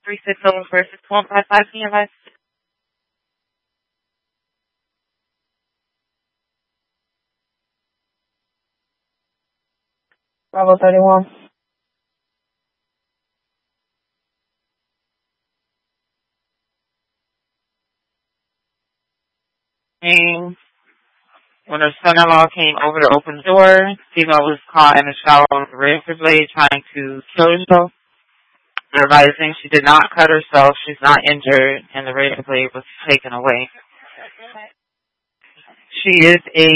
360 versus 155 CMS. Bravo 31. And when her son-in-law came over to open the door, female was caught in a shower with a razor blade trying to kill herself. Advising she did not cut herself, she's not injured, and the razor blade was taken away. She is a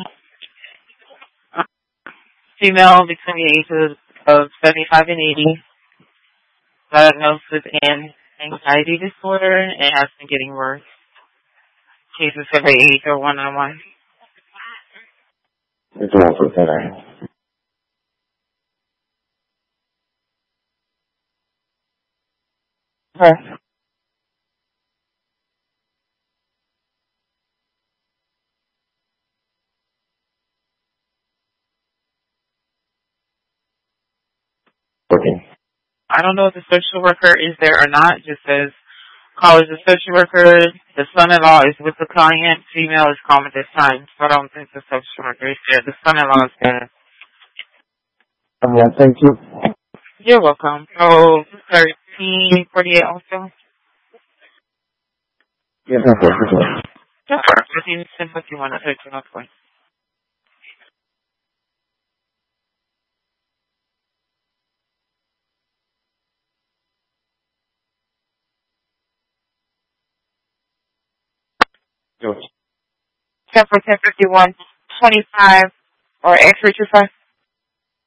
female between the ages of 75 and 80, diagnosed with an anxiety disorder, and has been getting worse. Cases of age are 1-on-1. It's one for tonight. Her. Okay. I don't know if the social worker is there or not. It just says, call is the social worker. The son-in-law is with the client. Female is calm at this time. So I don't think the social worker is there. The son-in-law is there. Thank you. You're welcome. So, 1348 also? Yes, okay. Sure. 1351 at 1304. George. 10 for 1051, 25, or X-ray 25.